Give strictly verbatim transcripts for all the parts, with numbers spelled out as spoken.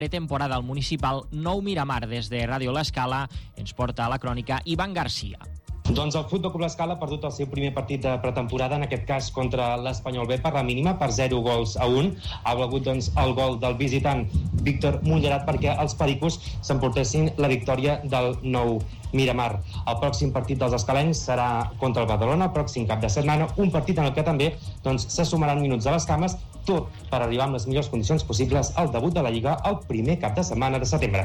pretemporada al municipal Nou Miramar. Des de Ràdio L'Escala ens porta a la crònica Ivan Garcia. Doncs el Futbol Club L'Escala ha perdut el seu primer partit de pretemporada, en aquest cas contra l'Espanyol B, per la mínima, per zero gols a un. Ha valgut doncs, el gol del visitant Víctor Mullerat perquè els pericos s'emportessin la victòria del Nou Miramar. El pròxim partit dels escalencs serà contra el Badalona, el pròxim cap de setmana, un partit en el que també doncs, se sumaran minuts a les cames, tot per arribar amb les millors condicions possibles al debut de la Lliga el primer cap de setmana de setembre.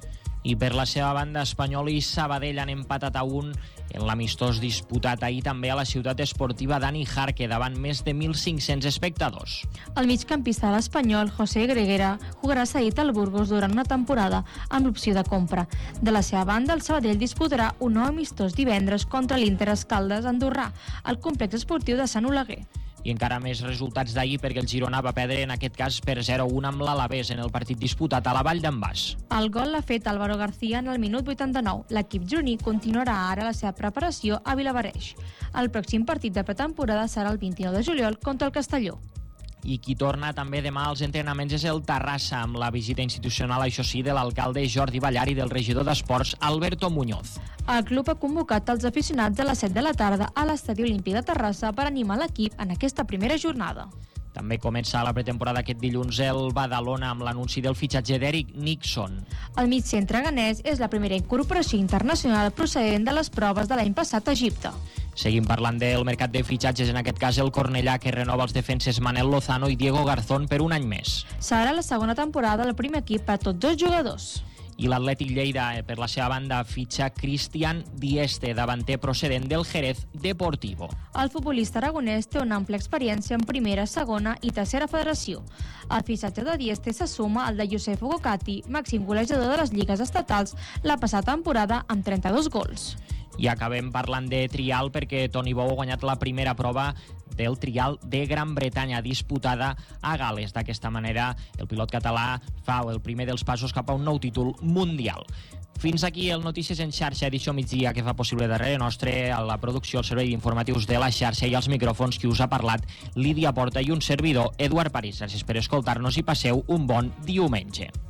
I per la seva banda, Espanyol i Sabadell han empatat a un en l'amistós disputat ahir també a la ciutat esportiva Dani Jarque davant més de mil cinc-cents espectadors. El migcampista de l'Espanyol, José Greguera, jugarà cedit al Burgos durant una temporada amb l'opció de compra. De la seva banda, el Sabadell disputarà un nou amistós divendres contra l'Inter Escaldes Andorrà, al complex esportiu de Sant Oleguer. I encara més resultats d'ahir perquè el Girona va perdre en aquest cas per zero a un amb l'Alavés en el partit disputat a la Vall d'en Bas. El gol l'ha fet Álvaro García en el minut vuitanta-nou. L'equip gironí continuarà ara la seva preparació a Vilabareix. El pròxim partit de pretemporada serà el vint-i-nou de juliol contra el Castelló. I qui torna també demà als entrenaments és el Terrassa, amb la visita institucional, això sí, de l'alcalde Jordi Ballar i del regidor d'Esports, Alberto Muñoz. El club ha convocat els aficionats a les set de la tarda a l'Estadi Olímpic de Terrassa per animar l'equip en aquesta primera jornada. També comença la pretemporada aquest dilluns el Badalona amb l'anunci del fitxatge d'Eric Nixon. El migcentre ganès és la primera incorporació internacional procedent de les proves de l'any passat a Egipte. Seguim parlant del mercat de fitxatges, en aquest cas el Cornellà, que renova els defenses Manel Lozano i Diego Garzón per un any més. Serà la segona temporada del primer equip per a tots dos jugadors. I l'Atlètic Lleida, per la seva banda, fitxa Cristian Dieste, davanter procedent del Jerez Deportivo. El futbolista aragonès té una àmplia experiència en primera, segona i tercera federació. El fitxatge de Dieste se suma al de Josep Gocati, màxim golejador de les lligues estatals la passada temporada amb trenta-dos gols. I acabem parlant de trial perquè Toni Bou ha guanyat la primera prova del trial de Gran Bretanya disputada a Gal·les. D'aquesta manera, el pilot català fa el primer dels passos cap a un nou títol mundial. Fins aquí el Notícies en xarxa, edició migdia, que fa possible darrere nostre a la producció, el servei d'informatius de la xarxa i als micròfons qui us ha parlat, Lídia Porta, i un servidor, Eduard París. Gràcies per escoltar-nos i passeu un bon diumenge.